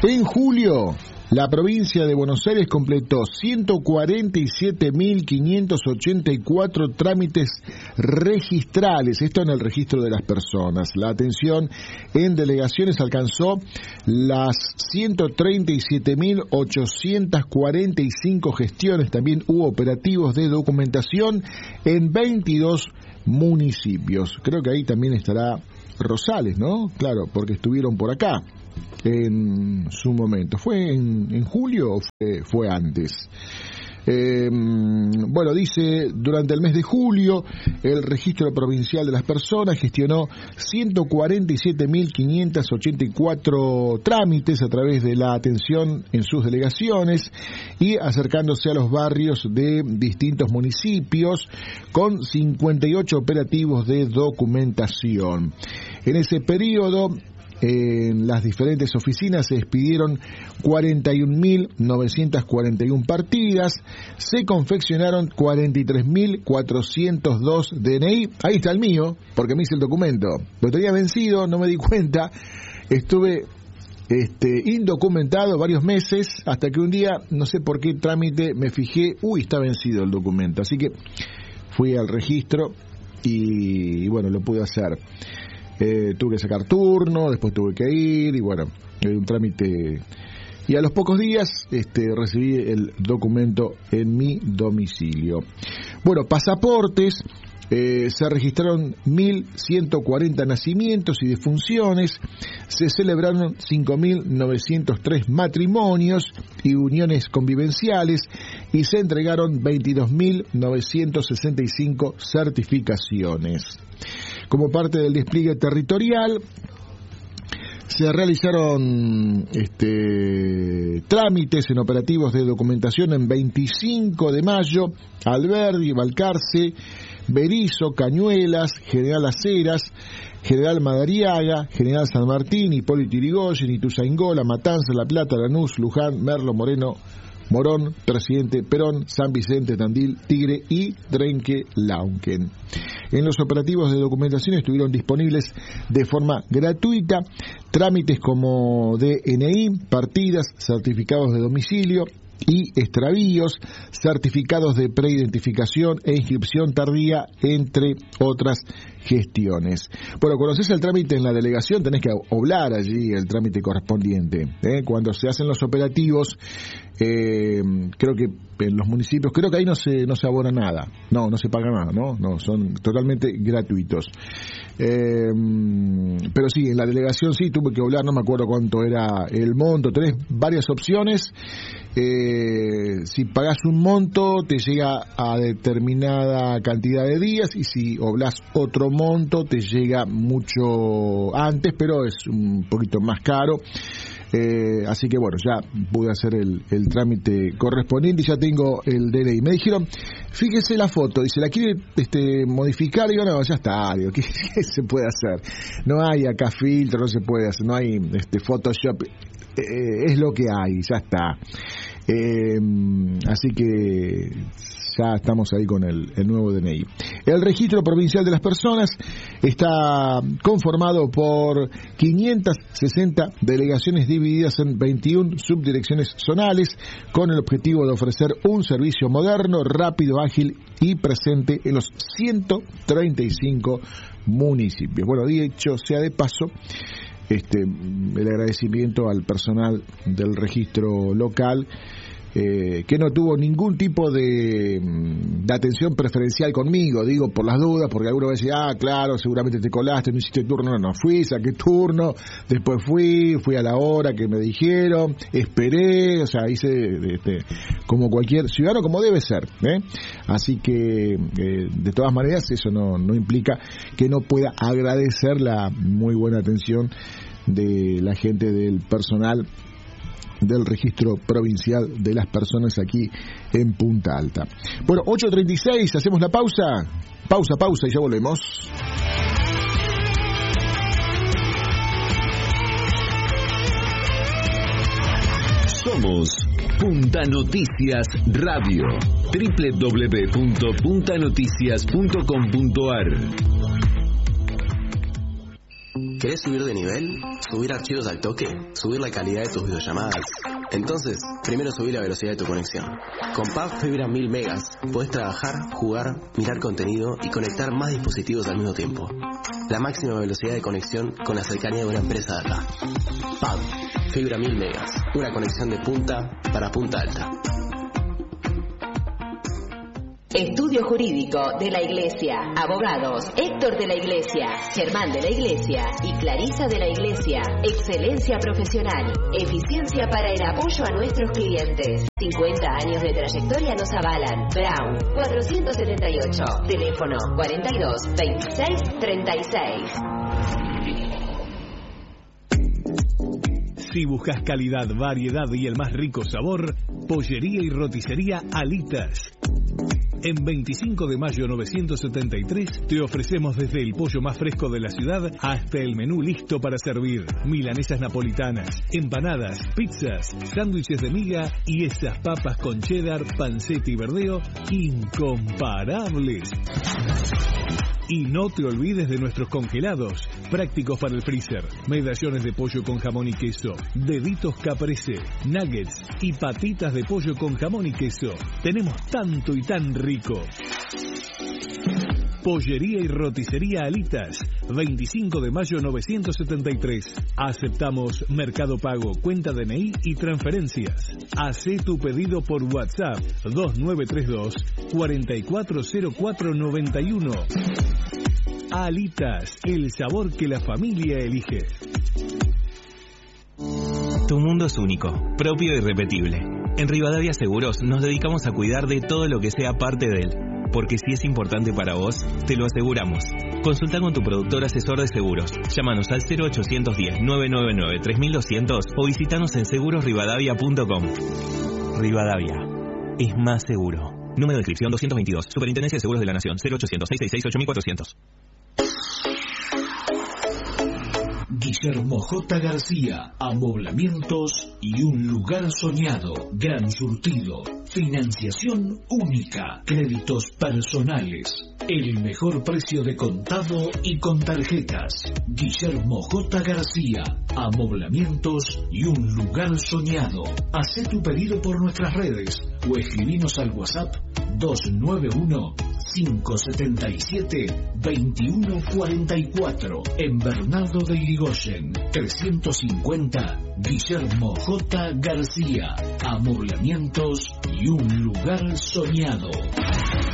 En julio, la provincia de Buenos Aires completó 147.584 trámites registrales, esto en el registro de las personas. La atención en delegaciones alcanzó las 137.845 gestiones. También hubo operativos de documentación en 22 municipios. Creo que ahí también estará Rosales, ¿no? Claro, porque estuvieron por acá en su momento. ¿Fue en julio o fue antes? Bueno, dice, durante el mes de julio, el Registro Provincial de las Personas gestionó 147.584 trámites a través de la atención en sus delegaciones y acercándose a los barrios de distintos municipios con 58 operativos de documentación. En ese periodo, en las diferentes oficinas se expidieron 41.941 partidas, se confeccionaron 43.402 DNI. Ahí está el mío, porque me hice el documento. Lo tenía vencido, no me di cuenta, estuve indocumentado varios meses, hasta que un día, no sé por qué trámite, me fijé, está vencido el documento. Así que fui al registro y bueno, lo pude hacer. Tuve que sacar turno, después tuve que ir y bueno, un trámite. Y a los pocos días recibí el documento en mi domicilio. Bueno, pasaportes, se registraron 1.140 nacimientos y defunciones, se celebraron 5.903 matrimonios y uniones convivenciales y se entregaron 22.965 certificaciones. Como parte del despliegue territorial, se realizaron trámites en operativos de documentación en 25 de mayo, Alberdi, Balcarce, Berizo, Cañuelas, General Las Heras, General Madariaga, General San Martín, Hipólito Yrigoyen, Ituzaingó, La Matanza, La Plata, Lanús, Luján, Merlo, Morón, Presidente Perón, San Vicente, Tandil, Tigre y Trenque-Lauquen. En los operativos de documentación estuvieron disponibles de forma gratuita trámites como DNI, partidas, certificados de domicilio y extravíos, certificados de preidentificación e inscripción tardía, entre otras gestiones. Bueno, conoces el trámite en la delegación, tenés que oblar allí el trámite correspondiente. Cuando se hacen los operativos, creo que en los municipios, creo que ahí no se abona nada, no se paga nada, no, son totalmente gratuitos. Pero sí, en la delegación sí tuve que oblar, no me acuerdo cuánto era el monto, tenés varias opciones. Si pagás un monto te llega a determinada cantidad de días, y si oblás otro monto te llega mucho antes, pero es un poquito más caro. Así que bueno, ya pude hacer el trámite correspondiente y ya tengo el DNI. Me dijeron, fíjese la foto, dice, ¿la quiere modificar? Digo, no, ya está, digo, ¿qué se puede hacer? No hay acá filtro, no se puede hacer, no hay Photoshop, es lo que hay, ya está. Así que ya estamos ahí con el nuevo DNI. El Registro Provincial de las Personas está conformado por 560 delegaciones divididas en 21 subdirecciones zonales, con el objetivo de ofrecer un servicio moderno, rápido, ágil y presente en los 135 municipios. Bueno, dicho sea de paso, el agradecimiento al personal del registro local, que no tuvo ningún tipo de atención preferencial conmigo, digo por las dudas, porque algunos van a decir, claro, seguramente te colaste, no hiciste turno. No fui, saqué turno, después fui a la hora que me dijeron, esperé, o sea, hice como cualquier ciudadano, como debe ser, así que de todas maneras eso no implica que no pueda agradecer la muy buena atención de la gente del personal del Registro Provincial de las Personas aquí en Punta Alta. Bueno, 8:36, hacemos la pausa y ya volvemos. Somos Punta Noticias Radio, www.puntanoticias.com.ar. ¿Querés subir de nivel? ¿Subir archivos al toque? ¿Subir la calidad de tus videollamadas? Entonces, primero subí la velocidad de tu conexión. Con Pub Fibra 1000 megas, podés trabajar, jugar, mirar contenido y conectar más dispositivos al mismo tiempo. La máxima velocidad de conexión con la cercanía de una empresa de acá. Pub Fibra 1000 megas, una conexión de punta para punta alta. Estudio Jurídico de la Iglesia. Abogados Héctor de la Iglesia, Germán de la Iglesia y Clarisa de la Iglesia. Excelencia profesional. Eficiencia para el apoyo a nuestros clientes. 50 años de trayectoria nos avalan. Brown 478. Teléfono 42 26 36. Si buscas calidad, variedad y el más rico sabor, Pollería y Roticería Alitas. En 25 de mayo 973 te ofrecemos desde el pollo más fresco de la ciudad hasta el menú listo para servir. Milanesas napolitanas, empanadas, pizzas, sándwiches de miga y esas papas con cheddar, panceta y verdeo incomparables. Y no te olvides de nuestros congelados, prácticos para el freezer, medallones de pollo con jamón y queso, deditos caprese, nuggets y patitas de pollo con jamón y queso. Tenemos tanto y tan rico. Pollería y Roticería Alitas, 25 de mayo 973. Aceptamos Mercado Pago, cuenta DNI y transferencias. Hacé tu pedido por WhatsApp 2932 440491. Alitas, el sabor que la familia elige. Tu mundo es único, propio y irrepetible. En Rivadavia Seguros nos dedicamos a cuidar de todo lo que sea parte de él. Porque si es importante para vos, te lo aseguramos. Consulta con tu productor asesor de seguros. Llámanos al 0810-999-3200 o visítanos en segurosrivadavia.com. Rivadavia. Es más seguro. Número de inscripción 222. Superintendencia de Seguros de la Nación. 0800-666-8400. Guillermo J. García, amoblamientos y un lugar soñado, gran surtido, financiación única, créditos personales, el mejor precio de contado y con tarjetas. Guillermo J. García, amoblamientos y un lugar soñado. Hacé tu pedido por nuestras redes o escribinos al WhatsApp 291-577-2144 en Bernardo de Irigoyen, 350 Guillermo J. García, amoblamientos y un lugar soñado.